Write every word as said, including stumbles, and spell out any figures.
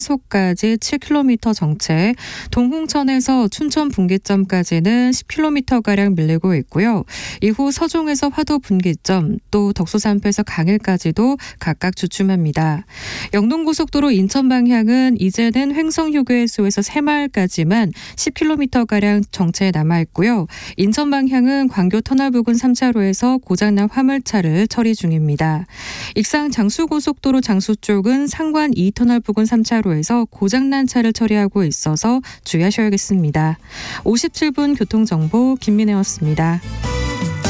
소까지 칠 킬로미터 정체, 동홍천에서 춘천 분기점까지는 십 킬로미터가량 밀리고 있고요. 이후 서종에서 화도 분기점, 또 덕소산패에서 강일까지도 각각 주춤합니다. 영동고속도로 인천 방향은 이제는 횡성휴게소에서 새마을까지만 십 킬로미터가량 정체에 남아있고요. 인천 방향은 광교 터널 부근 삼 차로에서 고장난 화물차를 처리 중입니다. 익산 장수고속도로 장수 쪽은 상관 이 터널 부근 삼 차로에서 고장난 차를 처리하고 있어서 주의하셔야겠습니다. 오십칠 분 교통정보 김민혜였습니다.